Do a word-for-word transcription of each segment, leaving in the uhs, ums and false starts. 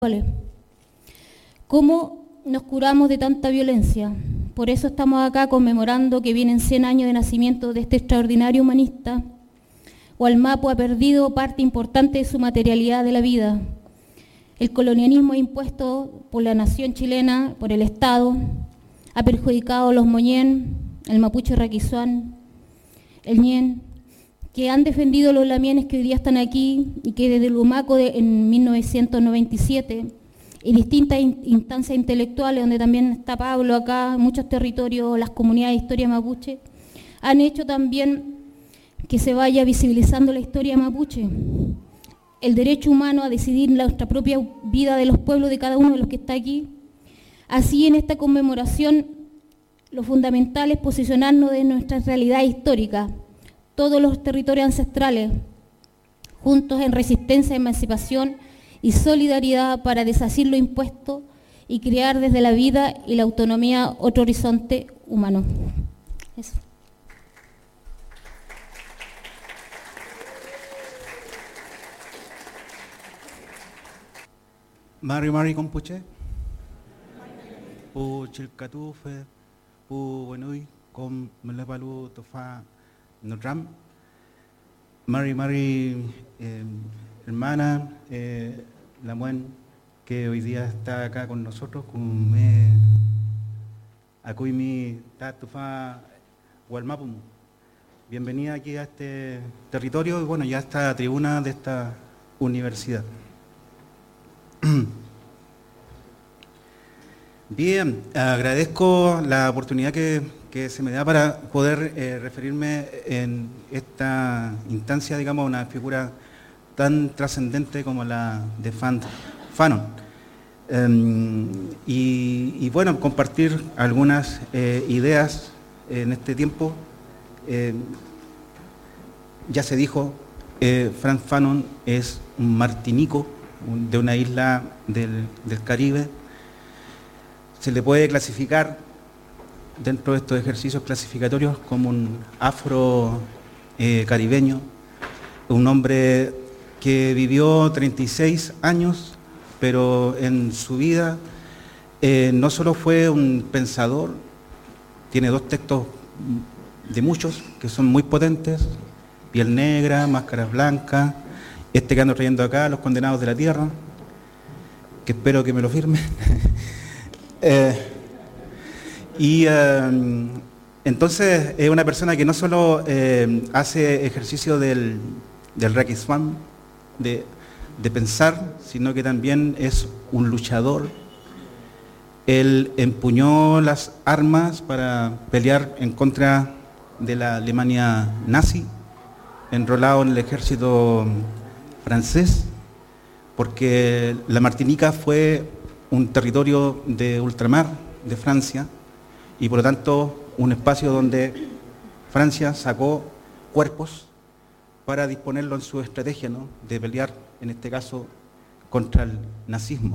¿Cómo nos curamos de tanta violencia? Por eso estamos acá conmemorando que vienen cien años de nacimiento de este extraordinario humanista. Wallmapu ha perdido parte importante de su materialidad de la vida. El colonialismo impuesto por la nación chilena, por el Estado, ha perjudicado a los moñén, el mapuche raquizuán, el ñen, que han defendido los lamienes que hoy día están aquí y que desde el Humaco de, en mil novecientos noventa y siete y distintas in, instancias intelectuales, donde también está Pablo acá, muchos territorios, las comunidades de historia mapuche, han hecho también que se vaya visibilizando la historia mapuche, el derecho humano a decidir nuestra propia vida de los pueblos de cada uno de los que está aquí. Así, en esta conmemoración, lo fundamental es posicionarnos de nuestra realidad histórica, todos los territorios ancestrales, juntos en resistencia, emancipación y solidaridad para deshacer lo impuesto y crear desde la vida y la autonomía otro horizonte humano. Eso. Mari Mari Compuche, Pu Chilcatufe, Pu Buenui, Com Melepalu Tofa Notram, Mari Mari, eh, hermana, eh, la Muen, que hoy día está acá con nosotros, con me Acuimi Tatufa Wallmapu. Bienvenida aquí a este territorio y bueno, ya a esta tribuna de esta universidad. Bien, agradezco la oportunidad que, que se me da para poder eh, referirme en esta instancia, digamos, a una figura tan trascendente como la de Fanon. Um, y, y bueno, compartir algunas eh, ideas en este tiempo. Eh, ya se dijo, eh, Frantz Fanon es un martinico de una isla del, del Caribe. Se le puede clasificar dentro de estos ejercicios clasificatorios como un afro eh, caribeño, un hombre que vivió treinta y seis años, pero en su vida eh, no solo fue un pensador, tiene dos textos de muchos que son muy potentes, Piel Negra, Máscaras Blancas, este que ando trayendo acá, Los Condenados de la Tierra, que espero que me lo firmen. eh, y eh, entonces es una persona que no solo eh, hace ejercicio del, del raquizuán, de, de pensar, sino que también es un luchador. Él empuñó las armas para pelear en contra de la Alemania nazi, enrolado en el ejército francés, porque la Martinica fue un territorio de ultramar de Francia y por lo tanto un espacio donde Francia sacó cuerpos para disponerlo en su estrategia, ¿no?, de pelear, en este caso, contra el nazismo.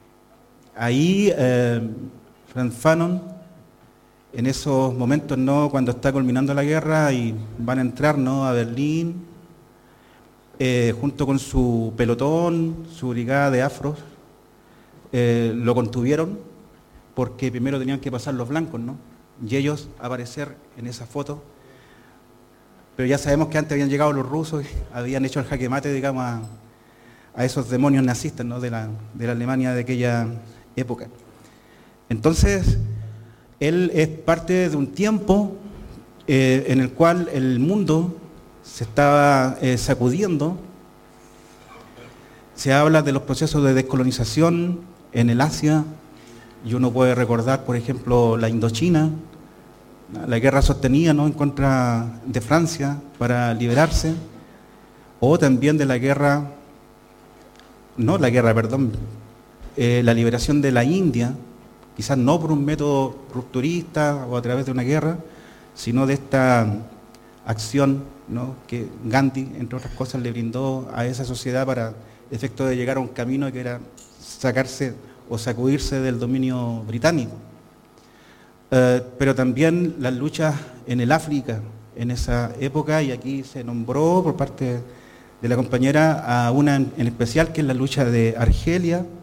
Ahí eh, Frantz Fanon, en esos momentos, ¿no?, cuando está culminando la guerra y van a entrar, ¿no?, a Berlín, eh, junto con su pelotón, su brigada de afros, eh, lo contuvieron porque primero tenían que pasar los blancos, ¿no?, y ellos aparecer en esa foto. Pero ya sabemos que antes habían llegado los rusos y habían hecho el jaque mate, digamos, a, a esos demonios nazistas, ¿no?, de la, de la Alemania de aquella época. Entonces, él es parte de un tiempo eh, en el cual el mundo se estaba eh, sacudiendo. Se habla de los procesos de descolonización en el Asia, y uno puede recordar, por ejemplo, la Indochina, la guerra sostenida, ¿no?, en contra de Francia para liberarse, o también de la guerra, no la guerra, perdón, eh, la liberación de la India, quizás no por un método rupturista o a través de una guerra, sino de esta acción, ¿no?, que Gandhi, entre otras cosas, le brindó a esa sociedad para efecto de llegar a un camino que era sacarse o sacudirse del dominio británico. Uh, pero también las luchas en el África en esa época, y aquí se nombró por parte de la compañera a una en, en especial, que es la lucha de Argelia,